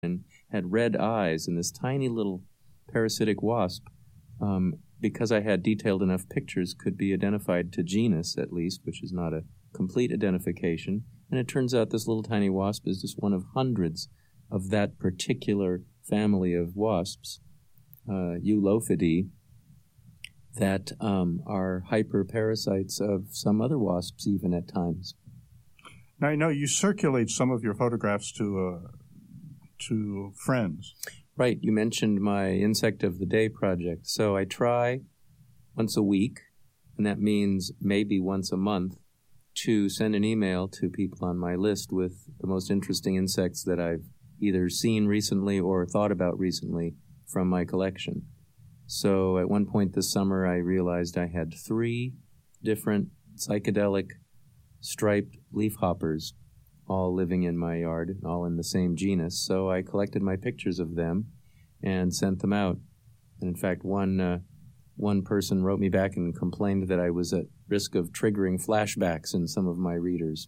and had red eyes, and this tiny little parasitic wasp, because I had detailed enough pictures, could be identified to genus, at least, which is not a complete identification. And it turns out this little tiny wasp is just one of hundreds of that particular family of wasps, Eulophidae, that are hyperparasites of some other wasps even at times. Now, I know you circulate some of your photographs to friends. Right. You mentioned my Insect of the Day project. So I try once a week, and that means maybe once a month, to send an email to people on my list with the most interesting insects that I've either seen recently or thought about recently from my collection. So at one point this summer, I realized I had 3 different psychedelic striped leafhoppers all living in my yard, all in the same genus. So I collected my pictures of them and sent them out. And in fact, one person wrote me back and complained that I was at risk of triggering flashbacks in some of my readers.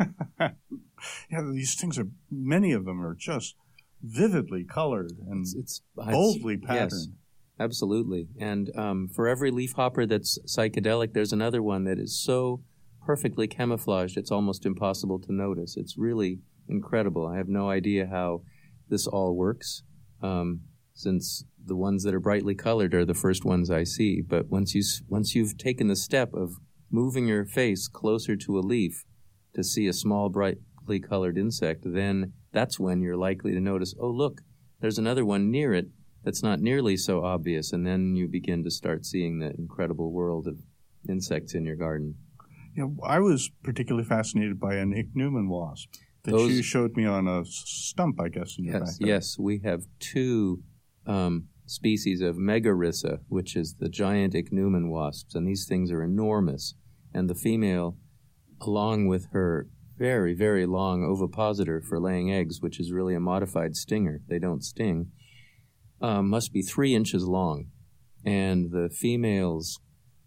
Yeah, these things are, many of them are just vividly colored and it's boldly patterned. Yes, absolutely. And for every leafhopper that's psychedelic, there's another one that is so perfectly camouflaged it's almost impossible to notice. It's really incredible. I have no idea how this all works, since the ones that are brightly colored are the first ones I see. But once you've taken the step of moving your face closer to a leaf to see a small brightly colored insect, then that's when you're likely to notice, oh, look, there's another one near it that's not nearly so obvious, and then you begin to start seeing the incredible world of insects in your garden. Yeah, I was particularly fascinated by an ichneumon wasp that you showed me on a stump, I guess, in your backyard. Yes, we have 2 species of Megarissa, which is the giant ichneumon wasps, and these things are enormous. And the female, along with her very, very long ovipositor for laying eggs, which is really a modified stinger, they don't sting, must be 3 inches long. And the females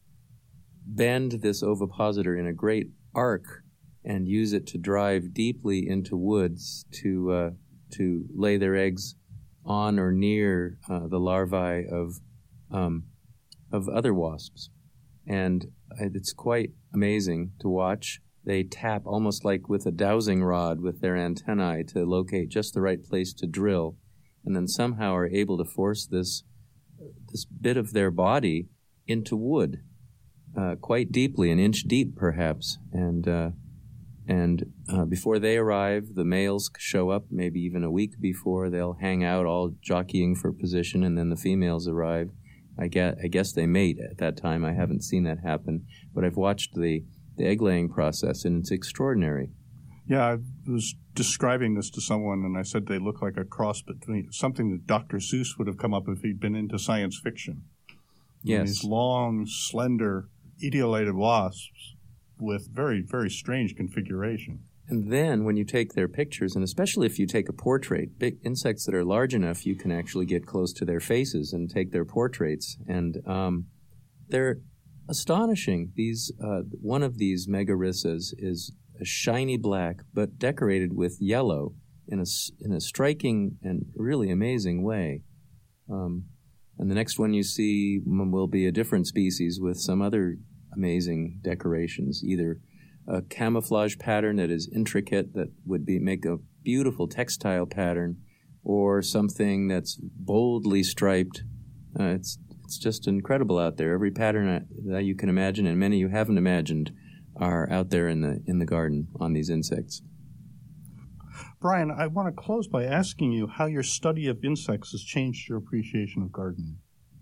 bend this ovipositor in a great arc and use it to drive deeply into woods to lay their eggs on or near the larvae of other wasps. And it's quite amazing to watch. They tap almost like with a dowsing rod with their antennae to locate just the right place to drill, and then somehow are able to force this bit of their body into wood, quite deeply, an inch deep perhaps. And before they arrive, the males show up maybe even a week before. They'll hang out all jockeying for position, and then the females arrive. I guess they mate at that time. I haven't seen that happen, but I've watched the egg-laying process, and it's extraordinary. Yeah, I was describing this to someone, and I said they look like a cross between something that Dr. Seuss would have come up if he'd been into science fiction. Yes. And these long, slender, etiolated wasps with very, very strange configuration. And then when you take their pictures, and especially if you take a portrait, big insects that are large enough, you can actually get close to their faces and take their portraits. And they're astonishing. One of these Megarissas is a shiny black, but decorated with yellow in a striking and really amazing way. And the next one you see will be a different species with some other amazing decorations, either a camouflage pattern that is intricate that would make a beautiful textile pattern, or something that's boldly striped. It's just incredible out there. Every pattern that you can imagine, and many you haven't imagined, are out there in the garden on these insects. Brian, I want to close by asking you how your study of insects has changed your appreciation of gardening.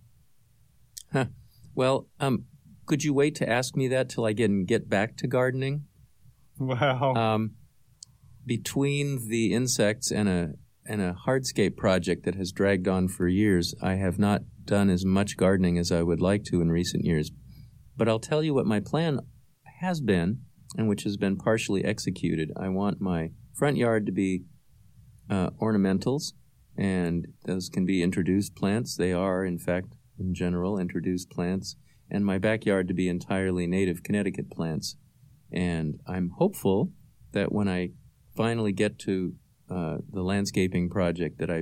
Well, could you wait to ask me that till I can get back to gardening? Wow. Between the insects and a hardscape project that has dragged on for years, I have not done as much gardening as I would like to in recent years. But I'll tell you what my plan has been, and which has been partially executed. I want my front yard to be ornamentals, and those can be introduced plants. They are, in fact, in general, introduced plants. And my backyard to be entirely native Connecticut plants. And I'm hopeful that when I finally get to the landscaping project that I